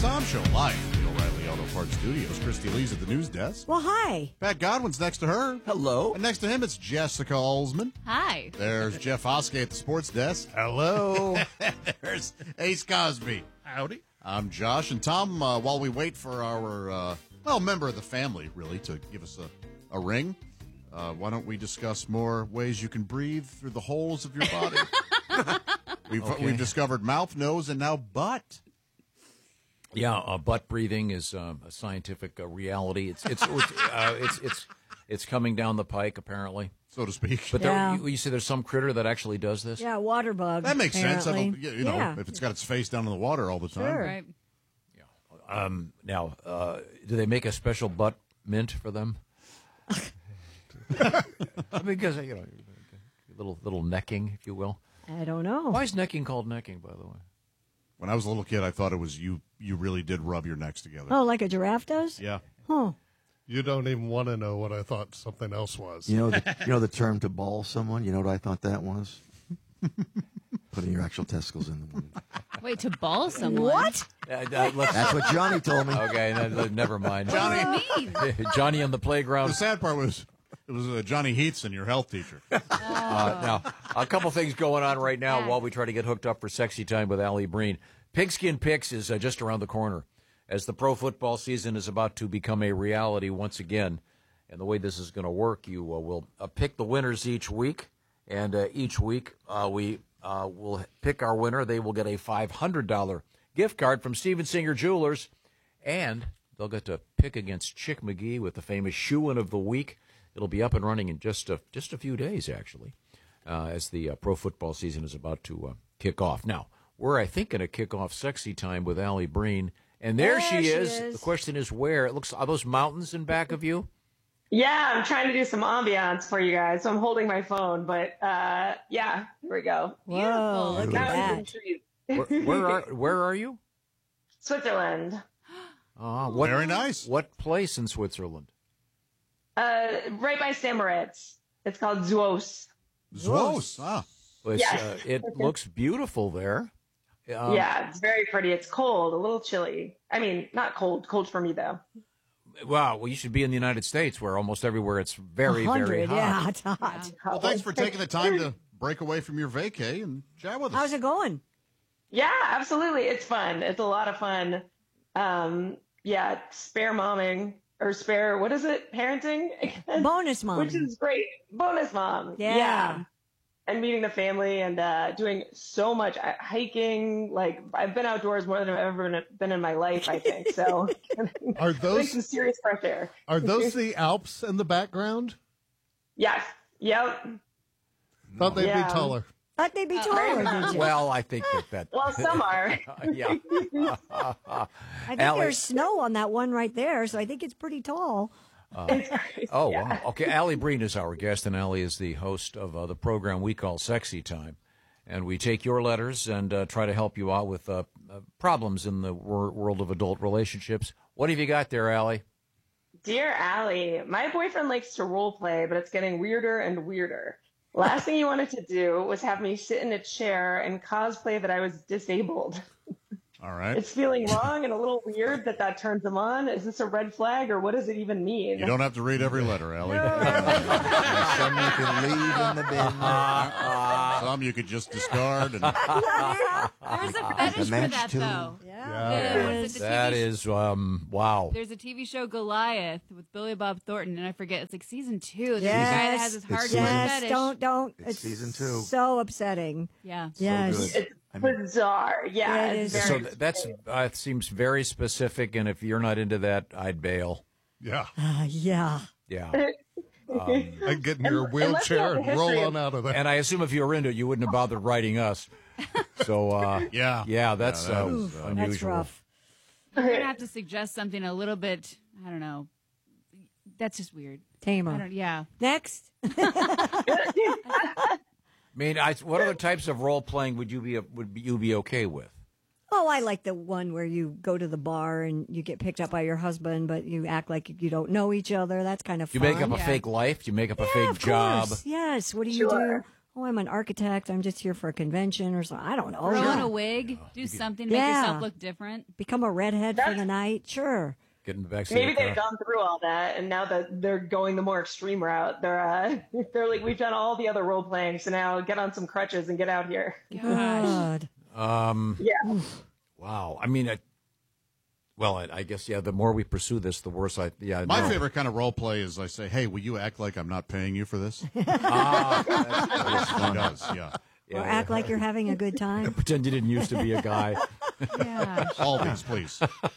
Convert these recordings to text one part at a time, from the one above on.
Tom Show live from the O'Reilly Auto Parts Studios. Christy Lee's at the news desk. Well, hi. Pat Godwin's next to her. Hello. And next to him, it's Jessica Alsman. Hi. There's Jeff Hoskey at the sports desk. Hello. There's Ace Cosby. Howdy. I'm Josh. And Tom, while we wait for our, member of the family, really, to give us a ring, why don't we discuss more ways you can breathe through the holes of your body? We've discovered mouth, nose, and now butt. Yeah, butt breathing is a scientific reality. It's coming down the pike, apparently, so to speak. But Yeah. you say there's some critter that actually does this. Yeah, water bug. That makes sense. apparently. If it's got its face down in the water all the time. Sure. Right. Now, do they make a special butt mint for them? Because little necking, if you will. I don't know. Why is necking called necking, by the way? When I was a little kid, I thought it was you really did rub your necks together. Oh, like a giraffe does? Yeah. Huh. You don't even want to know what I thought something else was. You know the term to ball someone? You know what I thought that was? Putting your actual testicles in the wound. Wait, to ball someone? What? That's what Johnny told me. Okay, never mind. What does it mean? Johnny on the playground. The sad part was it was Johnny Heathson, your health teacher. Now, a couple things going on right now while we try to get hooked up for Sexy Time with Allie Breen. Pigskin Picks is just around the corner as the pro football season is about to become a reality once again. And the way this is going to work, you will pick the winners each week. And each week we will pick our winner. They will get a $500 gift card from Steven Singer Jewelers. And they'll get to pick against Chick McGee with the famous Shoe-In of the Week. It'll be up and running in just a few days, actually, as the pro football season is about to kick off. Now, we're, I think, going to kick off Sexy Time with Allie Breen. And there she is. The question is where. It looks, are those mountains in back of you? Yeah, I'm trying to do some ambiance for you guys, so I'm holding my phone. But, here we go. Whoa, look at Mountains that. and trees. Where are you? Switzerland. Very nice. What place in Switzerland? Right by St. Moritz. It's called Zuos. Zuos. Ah. Yes. It looks beautiful there. Yeah, it's very pretty. It's cold, a little chilly. I mean, not cold. Cold for me, though. Wow. Well, you should be in the United States where almost everywhere it's very, 100, very hot. yeah, it's hot. Well, thanks for taking the time to break away from your vacay and chat with us. How's it going? Yeah, absolutely. It's fun. It's a lot of fun. Spare momming or spare, what is it? Parenting? Bonus mom. Which is great. Bonus mom. Yeah. And meeting the family and doing so much hiking. Like, I've been outdoors more than I've ever been in my life, I think. So, Are those some serious fresh air. are those the Alps in the background? Yes. Yep. Thought they'd Yeah. be taller. Thought they'd be taller, did you? Well, I think that. Well, some are. Yeah. I think Allie- there's snow on that one right there, so I think it's pretty tall. Oh, wow. Okay, Allie Breen is our guest, and Allie is the host of the program we call Sexy Time. And we take your letters and try to help you out with problems in the world of adult relationships. What have you got there, Allie? Dear Allie, my boyfriend likes to role play, but it's getting weirder and weirder. Last thing he wanted to do was have me sit in a chair and cosplay that I was disabled. All right. It's feeling wrong and a little weird that turns him on. Is this a red flag or what does it even mean? You don't have to read every letter, Allie. Some you can leave in the bin. Some you could just discard. And There's a fetish for match that, too. though. Yeah. What is it, the That TV is, wow. There's a TV show Goliath with Billy Bob Thornton, and I forget, it's like season 2. There's a guy Yes. that has his hardcore Yes, fetish. don't. It's season 2. So upsetting. Yeah. Yes. good. It's bizarre. Yeah, It it's is. very So that's seems very specific, and if you're not into that, I'd bail. Yeah. Yeah. Yeah. And get in your unless you have wheelchair a and roll history on out of there. And I assume if you were into it, you wouldn't have bothered writing us. So, that's that is, unusual. That's rough. You're going to have to suggest something a little bit, I don't know. That's just weird. Tamer. Yeah. Next. I mean, what other types of role playing would you be okay with? Oh, I like the one where you go to the bar and you get picked up by your husband, but you act like you don't know each other. That's kind of You fun. make up a fake life. You make up a fake of job. course. Yes. What do you Sure. do oh, I'm an architect. I'm just here for a convention or something. I don't know. Throw on Yeah. a wig, do something to make Yeah. yourself look different. Become a redhead for the night. Sure. Get in the backseat Maybe of the they've car. gone through all that, and now that they're going the more extreme route, they're like, we've done all the other role playing, so now get on some crutches and get out here. God. Yeah. Wow. I mean, I guess, the more we pursue this, the worse My no. favorite kind of role play is I say, "Hey, will you act like I'm not paying you for this?" He does, yeah. Or act like you're having a good time. Pretend you didn't used to be a guy. Yeah. All these, please.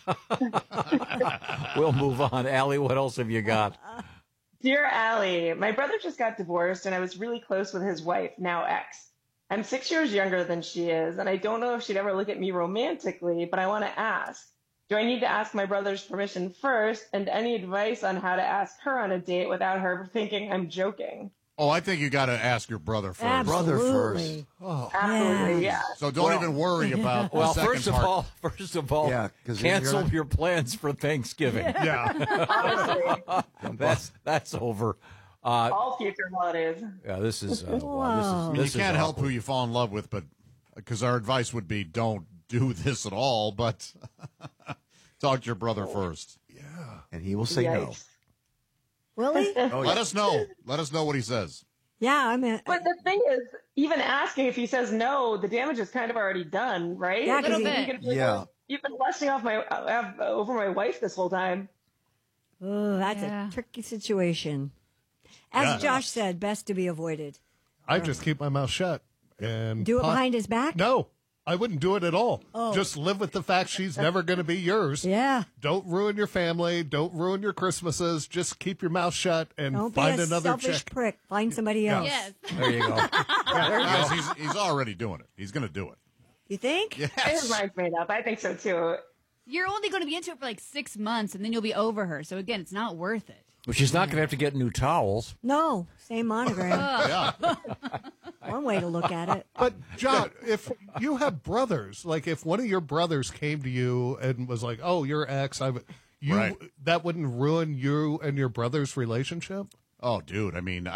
We'll move on. Allie, what else have you got? Dear Allie, my brother just got divorced, and I was really close with his wife, now ex. I'm 6 years younger than she is, and I don't know if she'd ever look at me romantically, but I want to ask. Do I need to ask my brother's permission first, and any advice on how to ask her on a date without her thinking I'm joking? Oh, I think you got to ask your brother first. Brother first. Absolutely. Absolutely, yeah. So don't even worry about the Well, second first of all, Yeah, 'cause then cancel you're not- your plans for Thanksgiving. Yeah. Honestly, That's over. all future holidays. Yeah, this is. I mean, This you is can't help awful. who you fall in love with, but because our advice would be don't do this at all, but talk to your brother first. And he will say no. Yikes. Really? Let us know. Let us know what he says. Yeah, I mean, But the thing is, even asking if he says no, the damage is kind of already done, right? Yeah, 'cause Little he- bit. You can be like, Yeah. "Well, you've been lusting off over my wife this whole time. oh, that's Yeah. a tricky situation. As Yeah. Josh said, best to be avoided. I just keep my mouth shut and Do it behind his back? No, I wouldn't do it at all. Oh. Just live with the fact she's never going to be yours. Yeah. Don't ruin your family. Don't ruin your Christmases. Just keep your mouth shut and Don't find be a another selfish chick. prick. Find somebody else. Yes. There you go. Guys, he's already doing it. He's going to do it. You think? His Yes. mind's made up. I think so too. You're only going to be into it for like 6 months, and then you'll be over her. So again, it's not worth it. But she's not going to have to get new towels. No. Same monogram. Yeah. One way to look at it. But, John, if you have brothers, like if one of your brothers came to you and was like, oh, you're ex, Right. that wouldn't ruin you and your brother's relationship? Oh, dude. I mean,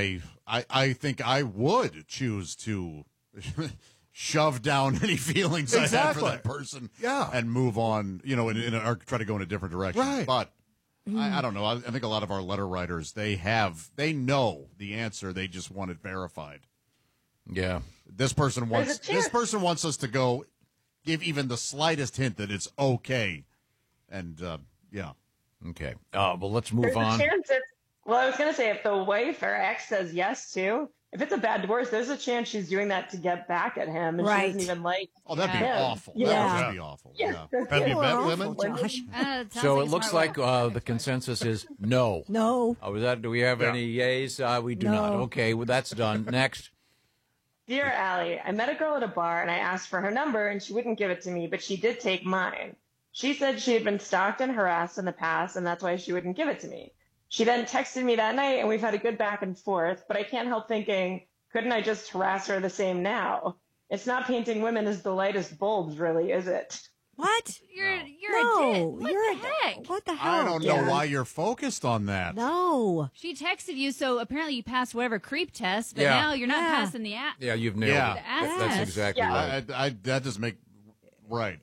I think I would choose to shove down any feelings I had for Exactly. that person, Yeah. and move on. Or try to go in a different direction. Right. But I don't know. I think a lot of our letter writers they know the answer. They just want it verified. Yeah. This person There's wants a chance- this person wants us to go give even the slightest hint that it's okay, and yeah. Okay. Well, let's move There's on. a chance that, well, I was going to say, if the wife or ex says yes too, if it's a bad divorce, there's a chance she's doing that to get back at him, and Right. she doesn't even like. Oh, that'd be Yeah. awful. Yeah. That would be awful. Yeah. Yeah. Have you You are met awful, women? Josh. Sounds So like it a looks smart like one. the consensus is no. No. Do we have any yays? We do not. No. Okay, well, that's done. Next. Dear Allie, I met a girl at a bar and I asked for her number and she wouldn't give it to me, but she did take mine. She said she had been stalked and harassed in the past and that's why she wouldn't give it to me. She then texted me that night and we've had a good back and forth, but I can't help thinking, couldn't I just harass her the same now? It's not painting women as the lightest bulbs, really, is it? What? You're a No. dick. What You're the a heck? What the hell? I don't know Dad? why you're focused on that. No. She texted you, so apparently you passed whatever creep test, but Yeah. now you're not Yeah. passing the app. Yeah, you've nailed Yeah. it. Yes. That's exactly Yeah. right. That doesn't make right.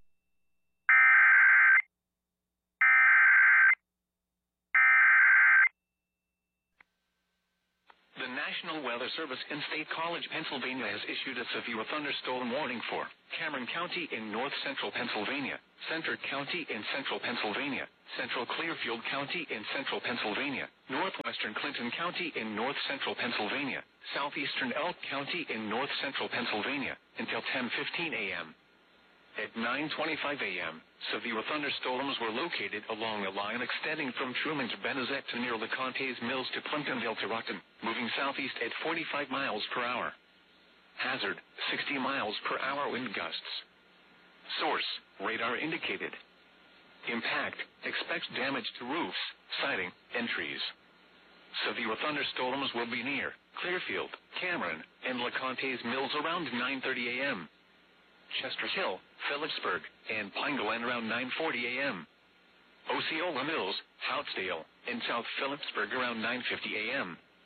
The National Weather Service in State College, Pennsylvania has issued a severe thunderstorm warning for Cameron County in north central Pennsylvania, Centre County in central Pennsylvania, central Clearfield County in central Pennsylvania, northwestern Clinton County in north central Pennsylvania, southeastern Elk County in north central Pennsylvania until 10:15 a.m. At 9:25 a.m., severe thunderstorms were located along a line extending from Truman to Benezet to near LeConte's Mills to Plimptonville to Rockton, moving southeast at 45 miles per hour. Hazard, 60 miles per hour wind gusts. Source, radar indicated. Impact, expect damage to roofs, siding, and trees. Severe thunderstorms will be near Clearfield, Cameron, and LeConte's Mills around 9:30 a.m. Chester Hill, Phillipsburg, and Pine Glen around 9:40 a.m. Osceola Mills, Houtsdale, and South Phillipsburg around 9:50 a.m.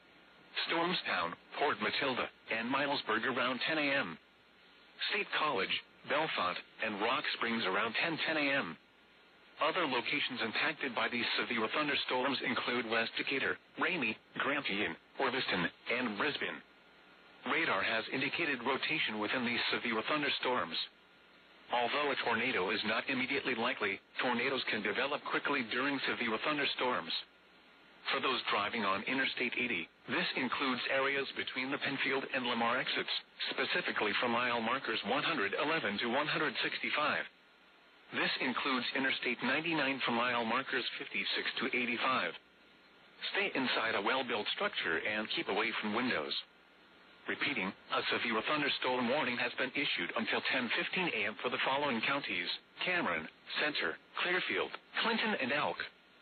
Stormstown, Port Matilda, and Milesburg around 10 a.m. State College, Bellefonte, and Rock Springs around 10 a.m. Other locations impacted by these severe thunderstorms include West Decatur, Ramey, Grampian, Orviston, and Brisbane. Radar has indicated rotation within these severe thunderstorms. Although a tornado is not immediately likely, tornadoes can develop quickly during severe thunderstorms. For those driving on Interstate 80, this includes areas between the Penfield and Lamar exits, specifically from mile markers 111 to 165. This includes Interstate 99 from mile markers 56 to 85. Stay inside a well-built structure and keep away from windows. Repeating, a severe thunderstorm warning has been issued until 10:15 a.m. for the following counties: Cameron, Center, Clearfield, Clinton, and Elk.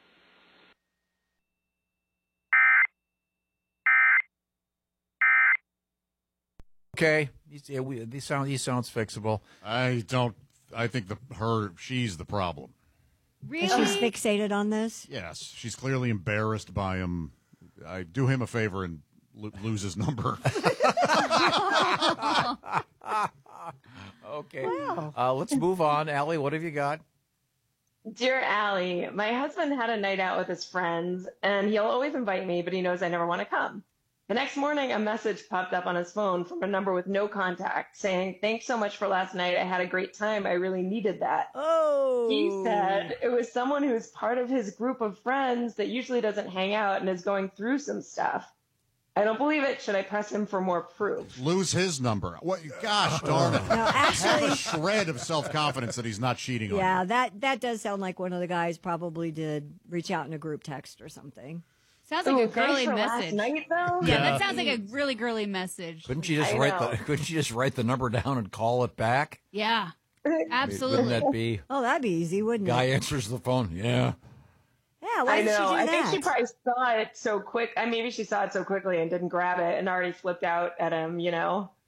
Okay, he sounds fixable. I think she's the problem. Really? She's fixated on this. Yes, she's clearly embarrassed by him. I do him a favor and lose his number. Okay. Wow. Let's move on. Allie, what have you got? Dear Allie, my husband had a night out with his friends, and he'll always invite me, but he knows I never want to come. The next morning, a message popped up on his phone from a number with no contact saying, "Thanks so much for last night. I had a great time. I really needed that." Oh. He said it was someone who's part of his group of friends that usually doesn't hang out and is going through some stuff. I don't believe it. Should I press him for more proof? Lose his number. What? Gosh darn it. No, Have actually, a shred of self-confidence that he's not cheating on yeah, you. that does sound like one of the guys probably did reach out in a group text or something. Sounds like Ooh, a girly thanks for message. last night, though. Yeah, that sounds like a really girly message. Couldn't you just I write know. Couldn't you just write the number down and call it back? Yeah, absolutely. Wouldn't that be? Oh, that'd be easy, wouldn't Guy it? answers the phone. Yeah. Yeah, why I did she do know. I that? think she probably saw it so quick. Maybe she saw it so quickly and didn't grab it and already flipped out at him, In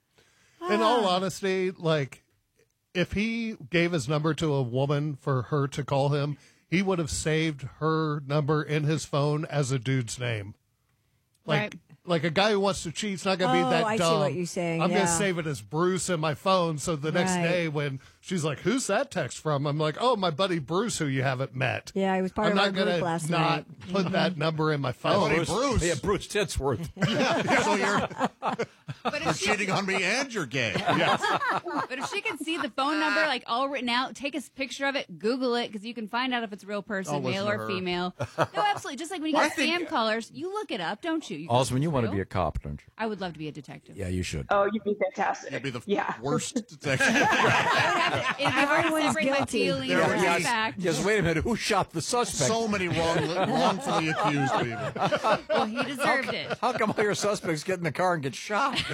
all Ah. honesty, like, if he gave his number to a woman for her to call him, he would have saved her number in his phone as a dude's name. Right. Like a guy who wants to cheat's not going to be that I see dumb. what you're saying, I'm going yeah. to save it as Bruce in my phone. So the next Right. day when she's like, "Who's that text from?" I'm like, "Oh, my buddy Bruce, who you haven't met." Yeah, he was part I'm of our not going group to last not night. put that number in my phone. Hey, Bruce. Yeah, Bruce Titsworth. So you're But if, she, cheating on me and you're gay. but if she can see the phone number like all written out, take a picture of it, Google it, because you can find out if it's a real person, I'll male listen or to her. female. No, absolutely. Just like when you get spam callers, you look it up, don't you? Osmond, you want to real. be a cop, don't you? I would love to be a detective. Yeah, you should. Oh, you'd be fantastic. You'd be the yeah. worst detective. It'd be hard to Everyone's separate my guilty. feelings Yeah, from yes. the fact. Yes, wait a minute. Who shot the suspect? So many wrongfully accused people. Well, he deserved it. How come all your suspects get in the car and get shot?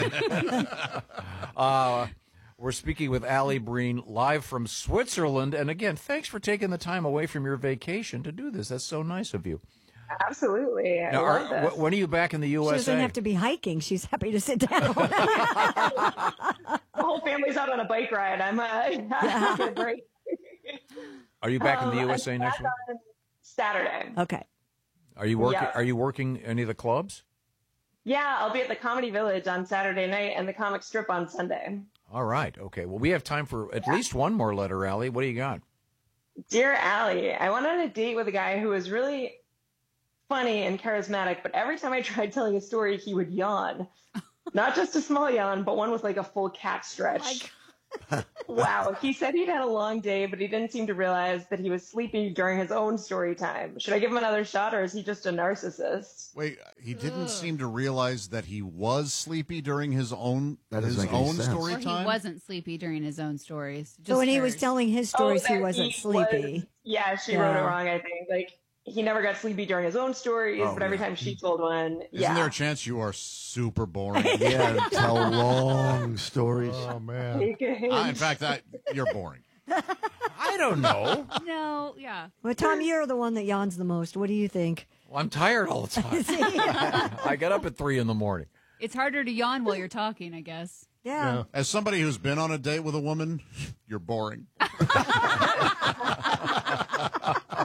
We're speaking with Allie Breen live from Switzerland. And again, thanks for taking the time away from your vacation to do this. That's so nice of you. Absolutely. I Now, love this. when are you back in the She USA? doesn't have to be hiking. She's happy to sit down. The whole family's out on a bike ride. I'm having a break. Are you back in the USA I'm next back week? on Saturday. Okay. Are you working? Yeah. Are you working any of the clubs? Yeah, I'll be at the Comedy Village on Saturday night and the Comic Strip on Sunday. All right. Okay. Well, we have time for at least one more letter, Allie. What do you got? Dear Allie, I went on a date with a guy who was really funny and charismatic, but every time I tried telling a story, he would yawn. Not just a small yawn, but one with like a full cat stretch. Wow. He said he'd had a long day, but he didn't seem to realize that he was sleepy during his own story time. Should I give him another shot, or is he just a narcissist? Wait, he didn't seem to realize that he was sleepy during his own That doesn't make any sense. story Or he time. wasn't sleepy during his own stories. So just when he was hers. telling his stories, he that wasn't sleepy. Yeah, she wrote it Yeah. wrong, I think. Like, he never got sleepy during his own stories, Oh, but every yeah. time she told one, Isn't there a chance you are super boring? Yeah, tell long stories. Oh man. In fact, you're boring. I don't know. No, yeah. Well, Tom, you're the one that yawns the most. What do you think? Well, I'm tired all the time. I got up at 3 a.m. It's harder to yawn while you're talking, I guess. Yeah. As somebody who's been on a date with a woman, you're boring.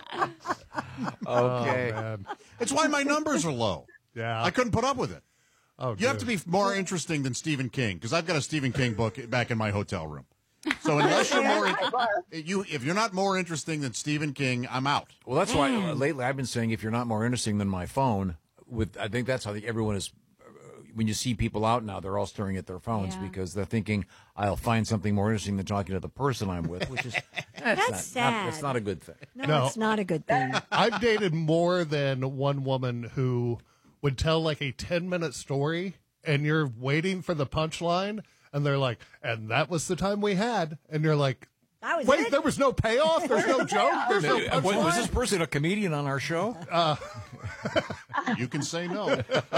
Okay. Man. It's why my numbers are low. Yeah. I couldn't put up with it. Oh, You have to be more interesting than Stephen King, because I've got a Stephen King book back in my hotel room. So unless you're if you're not more interesting than Stephen King, I'm out. Well, that's why lately I've been saying if you're not more interesting than my phone, I think that's how everyone is. When you see people out now, they're all staring at their phones because they're thinking, I'll find something more interesting than talking to the person I'm with, which is That's sad. That's not a good thing. No, it's not a good thing. I've dated more than one woman who would tell like a 10-minute story, and you're waiting for the punchline, and they're like, and that was the time we had. And you're like, That was wait, it? there was no payoff? There's no joke? There's no punchline? Was this person a comedian on our show? You can say no.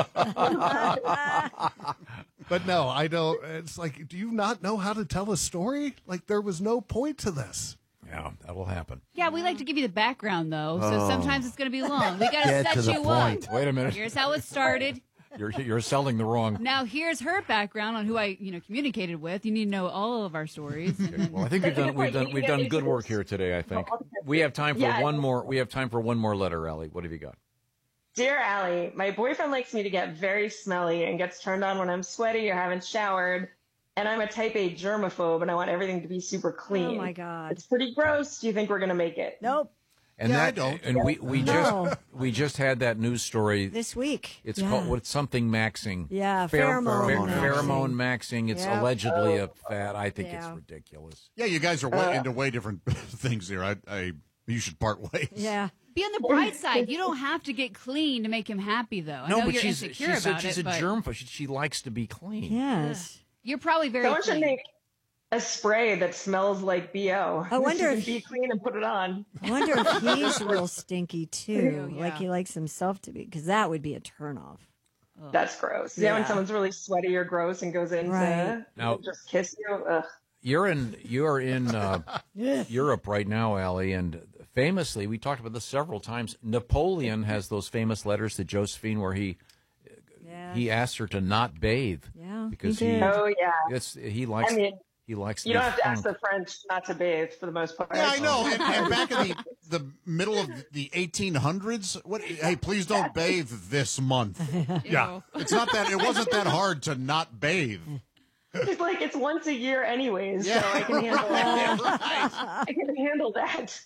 But no, I don't. It's like, do you not know how to tell a story? Like, there was no point to this. Yeah, that will happen. Yeah, we like to give you the background, though, so sometimes it's going to be long. We got to Get to set the you point. up. Wait a minute. Here's how it started. You're selling the wrong. Now here's her background on who I communicated with. You need to know all of our stories. And then, Well, I think we've done good work here today. I think we have time for one more. We have time for one more letter, Allie. What have you got? Dear Allie, my boyfriend likes me to get very smelly and gets turned on when I'm sweaty or haven't showered. And I'm a type A germaphobe, and I want everything to be super clean. Oh, my God. It's pretty gross. Do you think we're going to make it? Nope. And Yeah, that, I don't. And we just had that news story. This week. It's called what's something maxing. Yeah, pheromone Pheromone maxing. maxing. It's Yep. allegedly a fad. I think it's Yeah. ridiculous. Yeah, you guys are into way different things here. You should part ways. Yeah. be on the bright side. You don't have to get clean to make him happy, though. I know but you're she's insecure about she's it, a but germ. She likes to be clean. Yes. you're probably very Someone should clean. make a spray that smells like BO. I wonder You if- can be clean and put it on. I wonder if he's real stinky too. Yeah. Like he likes himself to be, because that would be a turnoff. That's gross. Yeah, when Yeah. someone's really sweaty or gross and goes in Right. to Now- just kiss you. Ugh. You're in Europe right now, Allie, and famously, we talked about this several times. Napoleon has those famous letters to Josephine where he asked her to not bathe. Yeah, because he did. Oh, yeah. he likes I mean, he likes you don't have to ask funk. the French not to bathe for the most part. Yeah, I know. And back in the middle of the 1800s, hey, please don't bathe this month. Yeah. It wasn't that hard to not bathe. It's like it's once a year anyways, Yeah. so I can handle that. Right. I can handle that.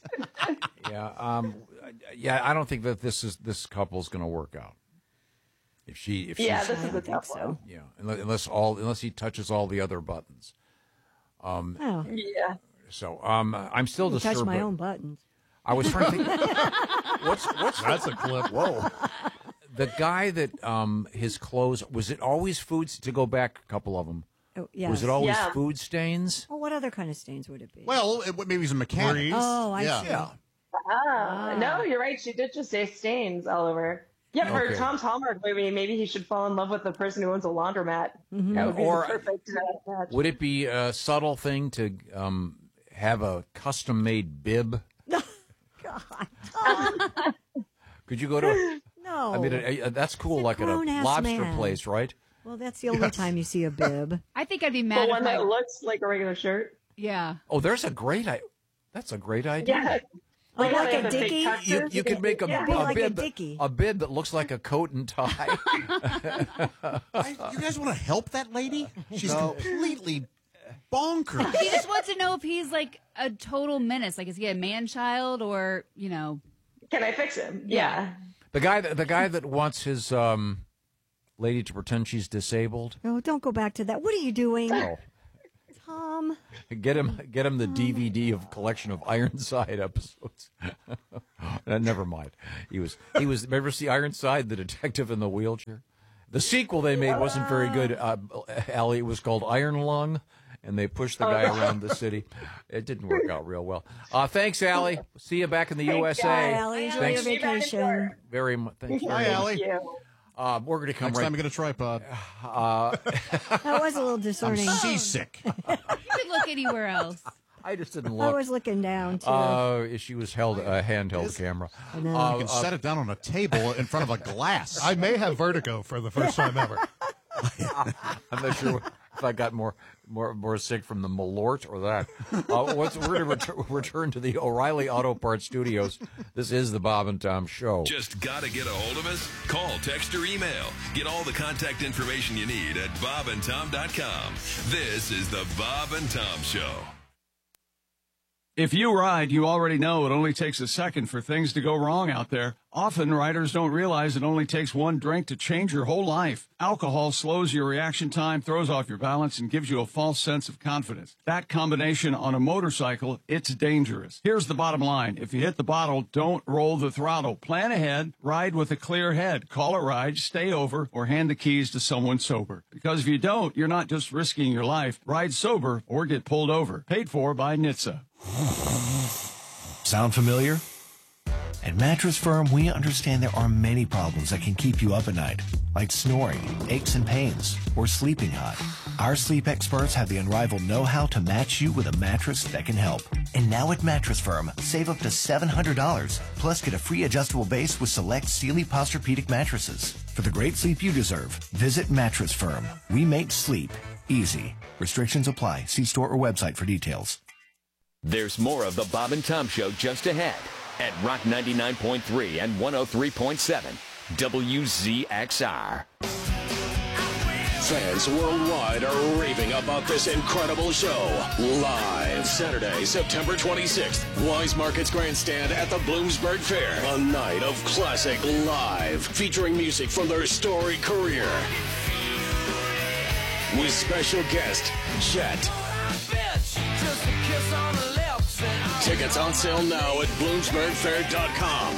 Yeah, I don't think that this couple's going to work out. If Yeah, she's, this is a tough so. one. yeah, unless he touches all the other buttons. Oh, Yeah. So I'm still I touch disturbed. my own buttons. I was trying to think. What's That's a clip. Whoa. the guy that his clothes, was it always foods? To go back a couple of them, Oh, yes. was it always Yeah. food stains? Well, what other kind of stains would it be? Well, maybe he's a mechanic. Grease. Oh, I Yeah. see. Yeah. No, you're right. She did just say stains all over. Yeah, for Okay. Tom's Hallmark movie, maybe he should fall in love with the person who owns a laundromat. That would be Or- the perfect match. Would it be a subtle thing to have a custom-made bib? God. Could you go to? No. I mean, that's cool, He's a like at a grown-ass lobster man. place, right? Well, that's the only time you see a bib. I think I'd be The mad if one that my looks like a regular shirt. yeah. Oh, that's a great idea. Yeah. Like how a they have the fake dickie? tuxes? You could make a Be like a bib, dickie. a bib that looks like a coat and tie. You guys want to help that lady? She's completely bonkers. He just wants to know if he's like a total menace. Like, is he a man child or Can I fix him? Yeah. the guy that wants his lady to pretend she's disabled. No, don't go back to that. What are you doing, Oh, Tom? get him the DVD of collection of Ironside episodes. Never mind. He was. Remember, see Ironside, the detective in the wheelchair. The sequel they made wasn't very good. Allie, it was called Iron Lung, and they pushed the guy around the city. It didn't work out real well. Thanks, Allie. See you back in the USA. Bye, Allie. Enjoy Thanks your vacation. very much. Thanks. Hi, Allie. Thank you. We're going to come Next right. time I get a tripod. That was a little I'm discerning. seasick. you could look anywhere else. I just didn't I look. was looking down too. She was held a handheld camera. I know. You can set it down on a table in front of a glass. I may have vertigo for the first time ever. I'm not sure if I got more more sick from the malort or that. We're going to return to the O'Reilly Auto Parts Studios. This is the Bob and Tom Show. Just got to get a hold of us? Call, text, or email. Get all the contact information you need at bobandtom.com. This is the Bob and Tom Show. If you ride, you already know it only takes a second for things to go wrong out there. Often, riders don't realize it only takes one drink to change your whole life. Alcohol slows your reaction time, throws off your balance, and gives you a false sense of confidence. That combination on a motorcycle, it's dangerous. Here's the bottom line. If you hit the bottle, don't roll the throttle. Plan ahead, ride with a clear head. Call a ride, stay over, or hand the keys to someone sober. Because if you don't, you're not just risking your life. Ride sober or get pulled over. Paid for by NHTSA. Sound familiar? At Mattress Firm, we understand there are many problems that can keep you up at night, like snoring, aches and pains, or sleeping hot. Our sleep experts have the unrivaled know-how to match you with a mattress that can help. And now at Mattress Firm, save up to $700, plus get a free adjustable base with select Sealy Posturepedic mattresses. For the great sleep you deserve, visit Mattress Firm. We make sleep easy. Restrictions apply. See store or website for details. There's more of the Bob and Tom Show just ahead at Rock 99.3 and 103.7 WZXR. Fans worldwide are raving about this incredible show. Live Saturday, September 26th, Wise Markets Grandstand at the Bloomsburg Fair. A night of classic live, featuring music from their storied career. With special guest, Jet. Tickets on sale now at BloomsburgFair.com.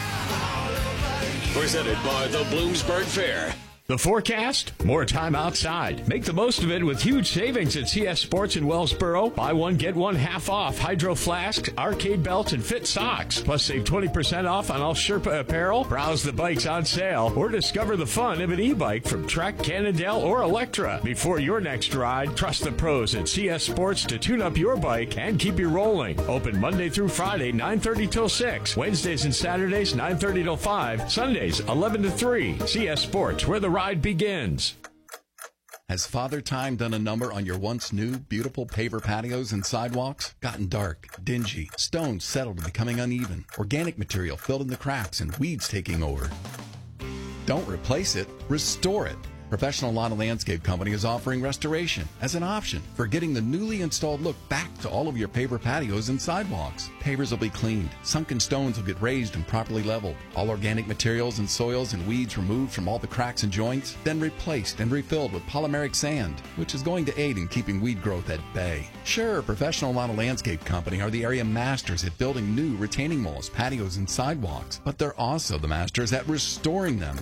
Presented by the Bloomsburg Fair. The forecast? More time outside. Make the most of it with huge savings at CS Sports in Wellsboro. Buy one, get one half off. Hydro flasks, arcade belts, and fit socks. Plus save 20% off on all Sherpa apparel. Browse the bikes on sale. Or discover the fun of an e-bike from Trek, Cannondale, or Electra. Before your next ride, trust the pros at CS Sports to tune up your bike and keep you rolling. Open Monday through Friday, 9:30 till 6. Wednesdays and Saturdays, 9:30 till 5. Sundays, 11 to 3. CS Sports, where the ride begins. Has Father Time done a number on your once new, beautiful paver patios and sidewalks? Gotten dark, dingy, stones settled and becoming uneven, organic material filled in the cracks, and weeds taking over? Don't replace it, restore it. Professional Lawn and Landscape Company is offering restoration as an option for getting the newly installed look back to all of your paver patios and sidewalks. Pavers will be cleaned, sunken stones will get raised and properly leveled, all organic materials and soils and weeds removed from all the cracks and joints, then replaced and refilled with polymeric sand, which is going to aid in keeping weed growth at bay. Sure, Professional Lawn and Landscape Company are the area masters at building new retaining walls, patios, and sidewalks, but they're also the masters at restoring them.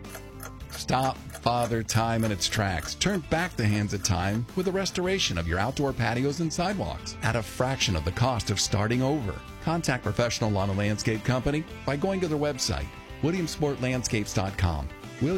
Stop Father Time in its tracks. Turn back the hands of time with a restoration of your outdoor patios and sidewalks at a fraction of the cost of starting over. Contact Professional Lawn and Landscape Company by going to their website, WilliamsportLandscapes.com.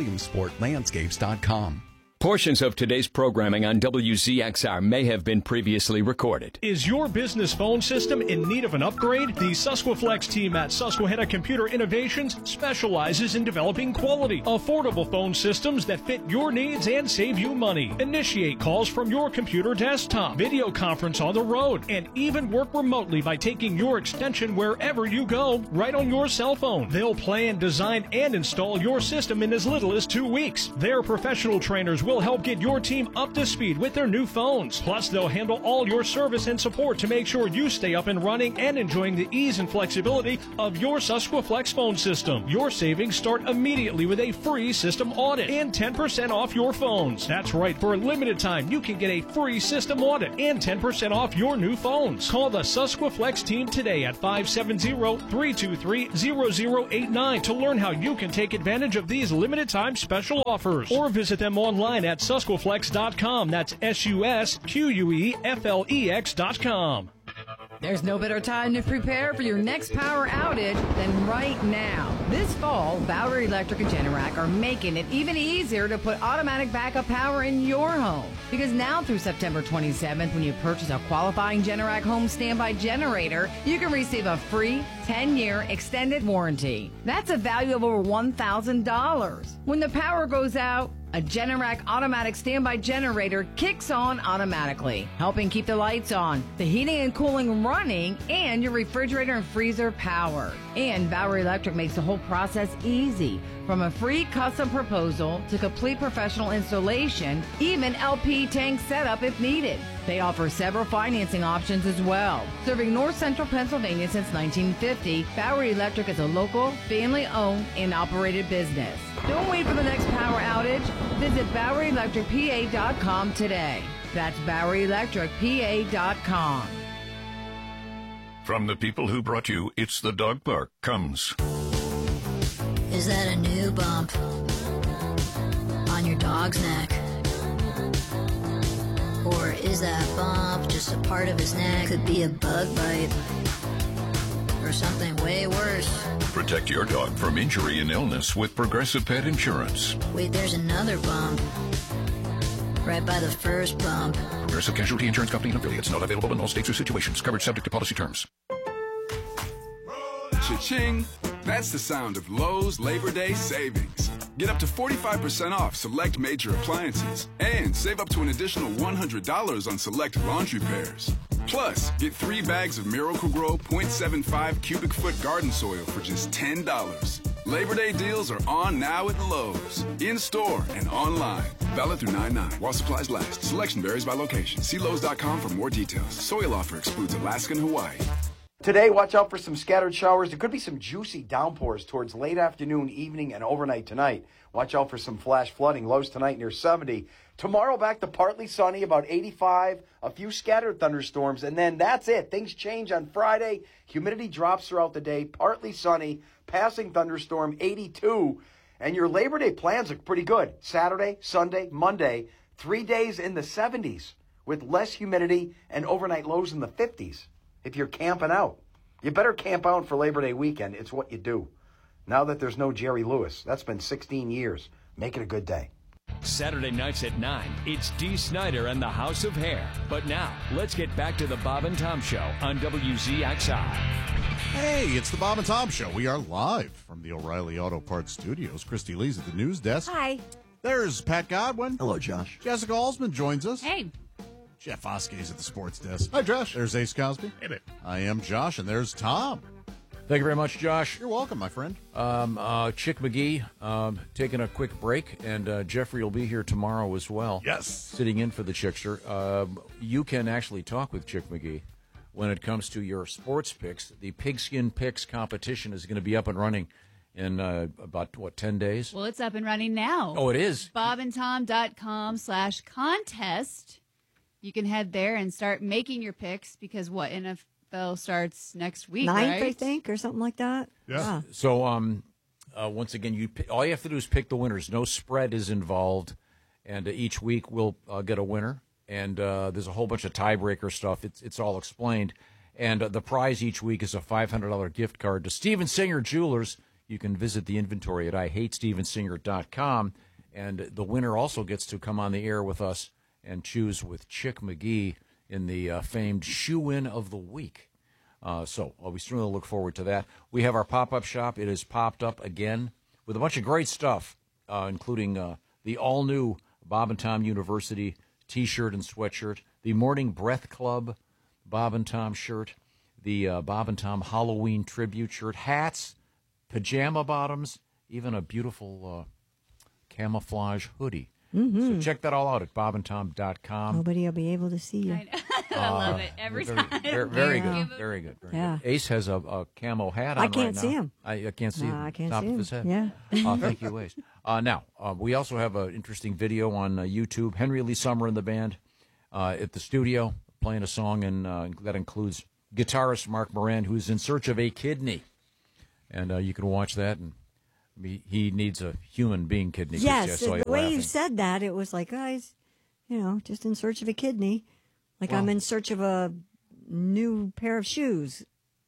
WilliamsportLandscapes.com. Portions of today's programming on WZXR may have been previously recorded. Is your business phone system in need of an upgrade? The Susqueflex team at Susquehanna Computer Innovations specializes in developing quality, affordable phone systems that fit your needs and save you money. Initiate calls from your computer desktop, video conference on the road, and even work remotely by taking your extension wherever you go, right on your cell phone. They'll plan, design, and install your system in as little as 2 weeks. Their professional trainers will help get your team up to speed with their new phones. Plus, they'll handle all your service and support to make sure you stay up and running and enjoying the ease and flexibility of your Susqueflex phone system. Your savings start immediately with a free system audit and 10% off your phones. That's right, for a limited time, you can get a free system audit and 10% off your new phones. Call the Susqueflex team today at 570-323-0089 to learn how you can take advantage of these limited time special offers, or visit them online at Susqueflex.com. That's SUSQUEFLEX.com. There's no better time to prepare for your next power outage than right now. This fall, Bowery Electric and Generac are making it even easier to put automatic backup power in your home. Because now through September 27th, when you purchase a qualifying Generac home standby generator, you can receive a free 10-year extended warranty. That's a value of over $1,000. When the power goes out, A Generac automatic standby generator kicks on automatically, helping keep the lights on, the heating and cooling running, and your refrigerator and freezer powered. And Bowery Electric makes the whole process easy, from a free custom proposal to complete professional installation, even LP tank setup if needed. They offer several financing options as well. Serving North Central Pennsylvania since 1950, Bowery Electric is a local, family-owned and operated business. Don't wait for the next power outage. Visit BoweryElectricPA.com today. That's BoweryElectricPA.com. From the people who brought you It's the Dog Park comes. Is that a new bump on your dog's neck? Or is that bump just a part of his neck? Could be a bug bite or something way worse. Protect your dog from injury and illness with Progressive Pet Insurance. Wait, there's another bump right by the first bump. Progressive Casualty Insurance Company and affiliates. Not available in all states or situations. Coverage subject to policy terms. Cha-ching! That's the sound of Lowe's Labor Day savings. Get up to 45% off select major appliances and save up to an additional $100 on select laundry pairs. Plus, get 3 bags of Miracle-Gro 0.75 cubic foot garden soil for just $10. Labor Day deals are on now at Lowe's, in-store and online. Valid through 9/9 while supplies last. Selection varies by location. See Lowe's.com for more details. Soil offer excludes Alaska and Hawaii. Today, watch out for some scattered showers. There could be some juicy downpours towards late afternoon, evening, and overnight tonight. Watch out for some flash flooding. Lows tonight near 70. Tomorrow, back to partly sunny, about 85. A few scattered thunderstorms, and then that's it. Things change on Friday. Humidity drops throughout the day. Partly sunny, passing thunderstorm, 82. And your Labor Day plans look pretty good. Saturday, Sunday, Monday, 3 days in the 70s with less humidity and overnight lows in the 50s. If you're camping out, you better camp out for Labor Day weekend. It's what you do. Now that there's no Jerry Lewis, that's been 16 years. Make it a good day. Saturday nights at 9, it's Dee Snider and the House of Hair. But now, let's get back to the Bob and Tom Show on WZXI. Hey, it's the Bob and Tom Show. We are live from the O'Reilly Auto Parts Studios. Christy Lee's at the news desk. Hi. There's Pat Godwin. Hello, Josh. Jessica Alsman joins us. Hey. Jeff Oskey's at the sports desk. Hi, Josh. There's Ace Cosby. Hey, Nick. I am Josh, and there's Tom. Thank you very much, Josh. You're welcome, my friend. Chick McGee taking a quick break, and Jeffrey will be here tomorrow as well. Yes. Sitting in for the Chickster. You can actually talk with Chick McGee when it comes to your sports picks. The Pigskin Picks competition is going to be up and running in about, 10 days? Well, it's up and running now. Oh, it is? bobandtom.com/contest. You can head there and start making your picks because NFL starts next week, 9th, right? I think, or something like that. Yeah. So, once again, all you have to do is pick the winners. No spread is involved, and each week we'll get a winner. And there's a whole bunch of tiebreaker stuff. It's all explained. And the prize each week is a $500 gift card to Steven Singer Jewelers. You can visit the inventory at IHateStevenSinger.com. And the winner also gets to come on the air with us and choose with Chick McGee in the famed Shoe-In of the Week. So we certainly look forward to that. We have our pop-up shop. It has popped up again with a bunch of great stuff, including the all-new Bob and Tom University T-shirt and sweatshirt, the Morning Breath Club Bob and Tom shirt, the Bob and Tom Halloween tribute shirt, hats, pajama bottoms, even a beautiful camouflage hoodie. Mm-hmm. So check that all out at bobandtom.com. Nobody will be able to see you. I love it every time. Very good. Very good. Yeah. Ace has a camo hat on I can't right now. see him. I can't see I can't top see of him. his head. Yeah. Thank you, Ace. Now, we also have an interesting video on YouTube. Henry Lee Summer and the band at the studio playing a song, and that includes guitarist Mark Moran, who's in search of a kidney. And you can watch that, and he needs a human being kidney. Yes, the way you said that, it was like, guys, just in search of a kidney. Like I'm in search of a new pair of shoes.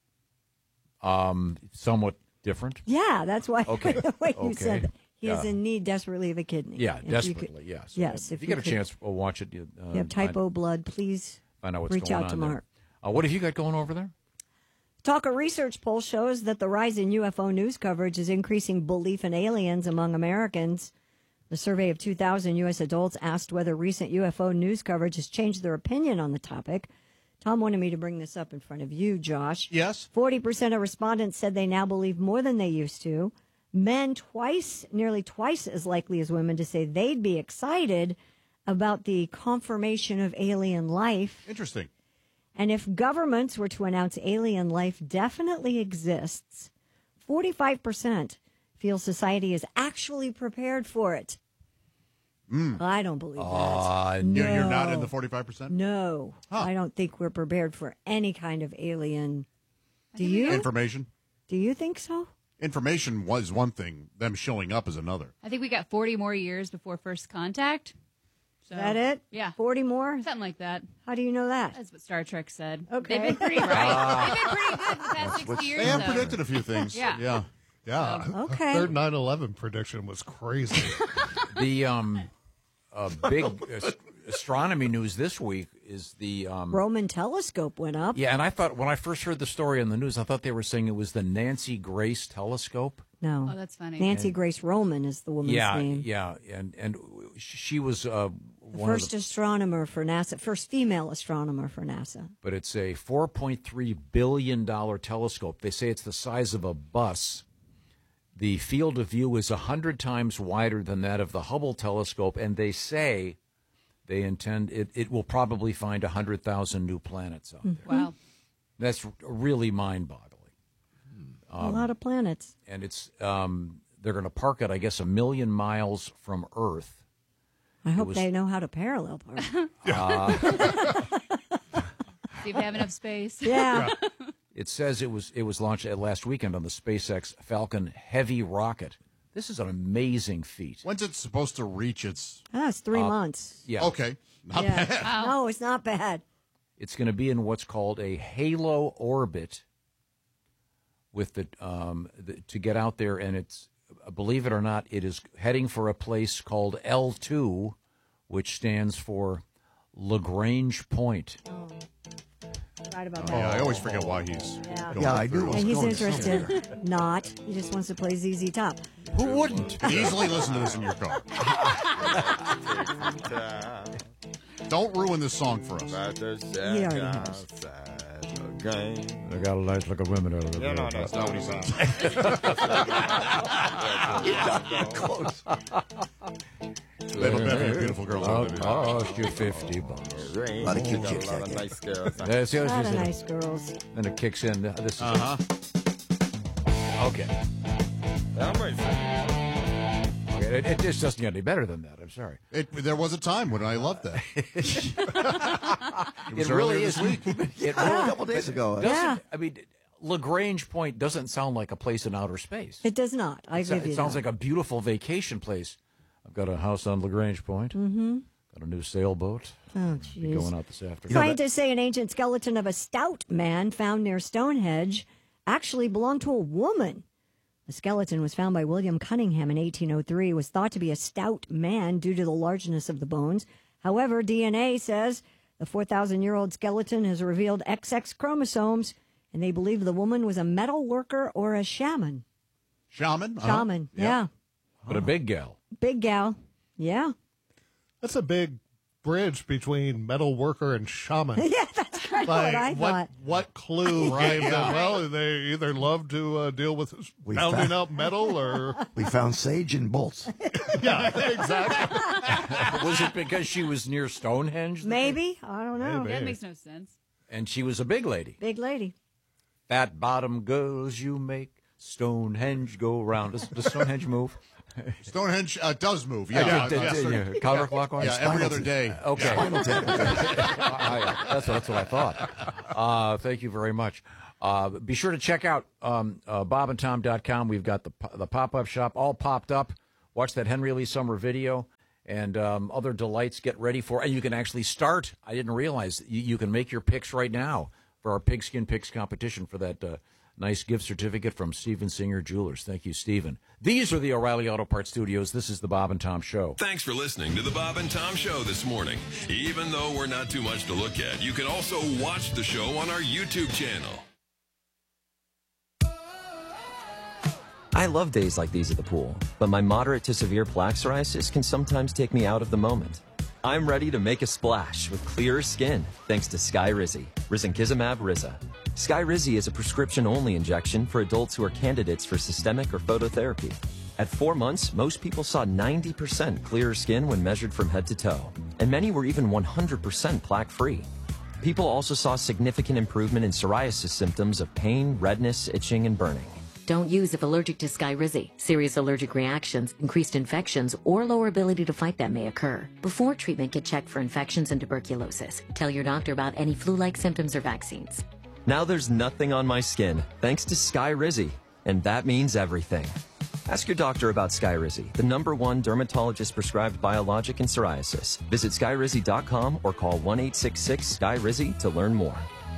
Somewhat different. Yeah, that's why the way you said that. He is in need desperately of a kidney. Yeah, If desperately, yes. Yes. If you get a chance, watch it. You have type O blood, please find out what's reach going out on to Mark. There. What have you got going over there? Talker research poll shows that the rise in UFO news coverage is increasing belief in aliens among Americans. The survey of 2,000 U.S. adults asked whether recent UFO news coverage has changed their opinion on the topic. Tom wanted me to bring this up in front of you, Josh. Yes. 40% of respondents said they now believe more than they used to. Men nearly twice as likely as women to say they'd be excited about the confirmation of alien life. Interesting. And if governments were to announce alien life definitely exists, 45% feel society is actually prepared for it. I don't believe that. No. You're not in the 45%? No. I don't think we're prepared for any kind of alien. Do you? Information. Do you think so? Information was one thing. Them showing up is another. I think we got 40 more years before first contact. So, Is that it? Yeah. 40 more? Something like that. How do you know that? That's what Star Trek said. Okay. They've been pretty right. They've been pretty good the past 60 years. They have though. predicted a few things. Yeah. Yeah. Okay. Their 9/11 prediction was crazy. The big astronomy news this week is the Roman telescope went up. Yeah, and I thought when I first heard the story on the news, I thought they were saying it was the Nancy Grace telescope. No. Oh, that's funny. Nancy Grace Roman is the woman's name. Yeah, and she was First astronomer for NASA, first female astronomer for NASA. But it's a $4.3 billion telescope. They say it's the size of a bus. The field of view is 100 times wider than that of the Hubble telescope, and they say they intend it will probably find 100,000 new planets out there. Wow. That's really mind-boggling. A lot of planets. And it's they're going to park it, I guess, 1 million miles from Earth. I hope they know how to parallel park. See if they have enough space. Yeah. It says it was launched last weekend on the SpaceX Falcon Heavy rocket. This is an amazing feat. When's it supposed to reach its... It's 3 months. Yeah. Okay. Not bad. Wow. No, it's not bad. It's going to be in what's called a halo orbit with the to get out there, and it's, believe it or not, it is heading for a place called L2, which stands for Lagrange Point. Right about that. Yeah, I always forget why he's going I through knew it. it. And he's going interested. Not. He just wants to play ZZ Top. Who wouldn't? Easily listen to this in your car. Don't ruin this song for us. He already has. They got a nice look of women out of it. Yeah, no, that's not what he says. Close. They have a bevy of beautiful girls out there. I'll cost you $50. A lot of cute chicks out there. Nice girls. A lot of nice girls. Then it kicks in. This is okay. It just doesn't get any better than that. I'm sorry. There was a time when I loved that. It really is. Week. It A couple days ago. Yeah. I mean, Lagrange Point doesn't sound like a place in outer space. It does not. I give you It sounds that. like a beautiful vacation place. I've got a house on Lagrange Point. Mm-hmm. Got a new sailboat. Oh, Be jeez. going out this afternoon. Scientists say an ancient skeleton of a stout man found near Stonehenge actually belonged to a woman. The skeleton was found by William Cunningham in 1803. It was thought to be a stout man due to the largeness of the bones. However, DNA says the 4,000-year-old skeleton has revealed XX chromosomes, and they believe the woman was a metal worker or a shaman. Shaman? Shaman, yeah. But a big gal. Big gal, yeah. That's a big bridge between metal worker and shaman. Yeah, that's kind of what I thought. What clue gave them? Well, they either love to deal with pounding out metal or... We found sage and bolts. Yeah, exactly. Was it because she was near Stonehenge? Maybe. I don't know. Maybe. That makes no sense. And she was a big lady. Big lady. Fat bottom girls, you make Stonehenge go round. Does Stonehenge move? Stonehenge does move. Yeah, Counterclockwise? Yeah, every other day. Okay. That's what I thought. Thank you very much. Be sure to check out bobandtom.com. We've got the pop-up shop all popped up. Watch that Henry Lee Summer video and other delights. Get ready for it. And you can actually start. I didn't realize you can make your picks right now for our Pigskin Picks competition for that nice gift certificate from Steven Singer Jewelers. Thank you, Steven. These are the O'Reilly Auto Parts Studios. This is the Bob and Tom Show. Thanks for listening to the Bob and Tom Show this morning. Even though we're not too much to look at, you can also watch the show on our YouTube channel. I love days like these at the pool, but my moderate to severe plaque psoriasis can sometimes take me out of the moment. I'm ready to make a splash with clearer skin thanks to Skyrizi, risankizumab Riza. Skyrizi is a prescription-only injection for adults who are candidates for systemic or phototherapy. At 4 months, most people saw 90% clearer skin when measured from head to toe, and many were even 100% plaque-free. People also saw significant improvement in psoriasis symptoms of pain, redness, itching, and burning. Don't use if allergic to Skyrizi. Serious allergic reactions, increased infections, or lower ability to fight them may occur. Before treatment, get checked for infections and tuberculosis. Tell your doctor about any flu-like symptoms or vaccines. Now there's nothing on my skin thanks to Skyrizi, and that means everything. Ask your doctor about Skyrizi, the #1 dermatologist-prescribed biologic in psoriasis. Visit Skyrizi.com or call 1-866-SKYRIZI to learn more.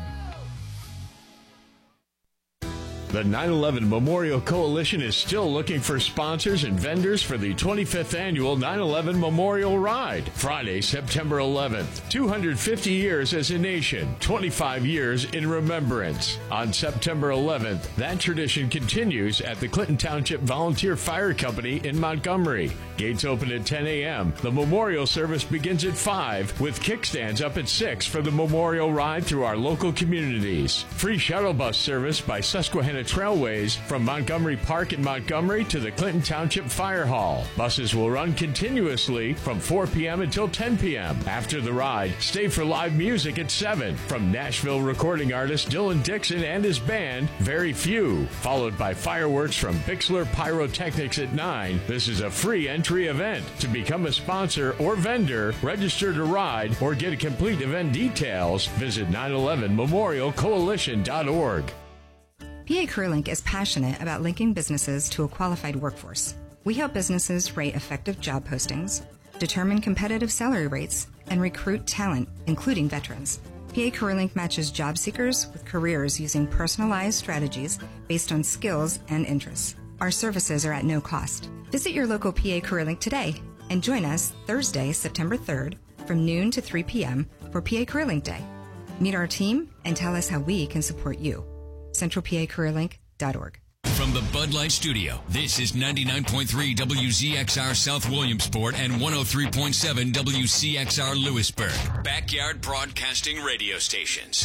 The 9/11 Memorial Coalition is still looking for sponsors and vendors for the 25th annual 9/11 Memorial Ride, Friday, September 11th. 250 years as a nation, 25 years in remembrance. On September 11th, that tradition continues at the Clinton Township Volunteer Fire Company in Montgomery. Gates open at 10 a.m. The memorial service begins at 5, with kickstands up at 6 for the memorial ride through our local communities. Free shuttle bus service by Susquehanna Trailways from Montgomery Park in Montgomery to the Clinton Township Fire Hall. Buses will run continuously from 4 p.m. until 10 p.m. After the ride, stay for live music at 7 from Nashville recording artist Dylan Dixon and his band, Very Few, followed by fireworks from Bixler Pyrotechnics at 9. This is a free entry event. To become a sponsor or vendor, register to ride, or get complete event details, visit 911memorialcoalition.org. PA CareerLink is passionate about linking businesses to a qualified workforce. We help businesses rate effective job postings, determine competitive salary rates, and recruit talent, including veterans. PA CareerLink matches job seekers with careers using personalized strategies based on skills and interests. Our services are at no cost. Visit your local PA CareerLink today and join us Thursday, September 3rd from noon to 3 p.m. for PA CareerLink Day. Meet our team and tell us how we can support you. CentralPACareerLink.org. From the Bud Light Studio, this is 99.3 WZXR South Williamsport and 103.7 WCXR Lewisburg. Backyard Broadcasting Radio Stations.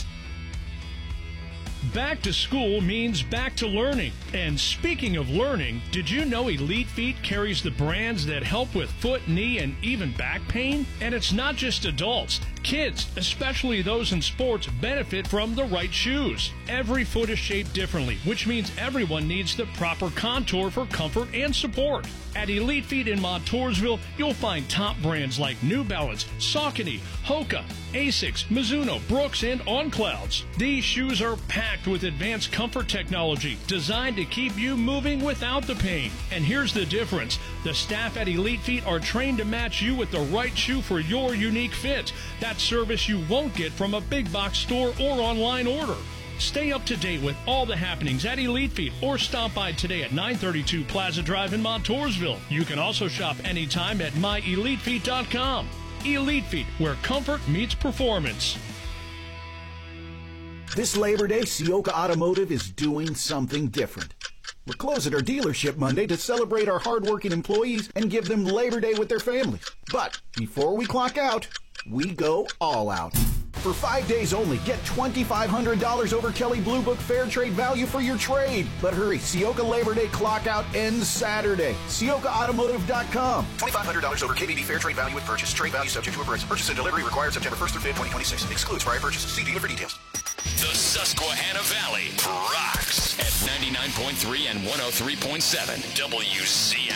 Back to school means back to learning. And speaking of learning, did you know Elite Feet carries the brands that help with foot, knee, and even back pain? And it's not just adults. Kids, especially those in sports, benefit from the right shoes. Every foot is shaped differently, which means everyone needs the proper contour for comfort and support. At Elite Feet in Montoursville, you'll find top brands like New Balance, Saucony, Hoka, Asics, Mizuno, Brooks, and On Clouds. These shoes are packed with advanced comfort technology designed to keep you moving without the pain. And here's the difference. The staff at Elite Feet are trained to match you with the right shoe for your unique fit. That service you won't get from a big box store or online order. Stay up to date with all the happenings at Elite Feet or stop by today at 932 Plaza Drive in Montoursville. You can also shop anytime at myelitefeet.com. Elite Feet, where comfort meets performance. This Labor Day, Sioka Automotive is doing something different. We're closing our dealership Monday to celebrate our hardworking employees and give them Labor Day with their families. But before we clock out, we go all out. For 5 days only, get $2,500 over Kelley Blue Book Fair Trade value for your trade. But hurry, Sioka Labor Day clockout ends Saturday. SiokaAutomotive.com. $2,500 over KBB Fair Trade value with purchase. Trade value subject to appraisal. Purchase and delivery required September 1st through 5th, 2026. Excludes prior purchase. See dealer for details. The Susquehanna Valley rocks at 99.3 and 103.7 WCXR.